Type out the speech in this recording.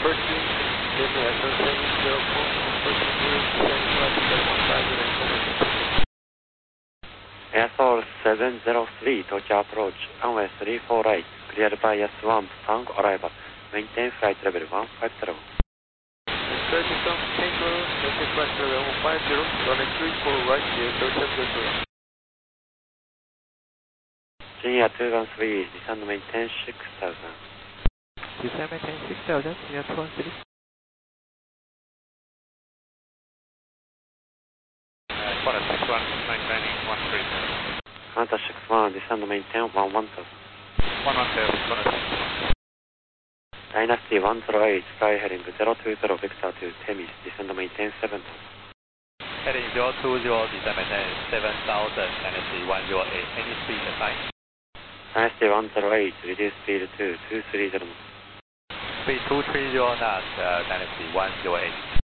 Approaching, getting SO 704, approaching route 715, Airsoul 703, Tokyo approach, runway 34 right, cleared by S1, tank arrival, maintain flight level 150. Approaching from Tango, maintain flight level 150, runway 34 right, SO 700. Junior 213, descend maintain 6000. Descend maintain 6000, Junior 213. Qantas 61, maintaining 130. Qantas 61, descend maintain 11000. 110, Qantas. Dynasty 108, fly heading 020 vector to Temis, descend maintain 7000. Heading 020, descend maintain 7000, Dynasty 108, any speed assign. Dynasty 108, reduce speed to 230 knots. Speed 230 knots, Dynasty 108.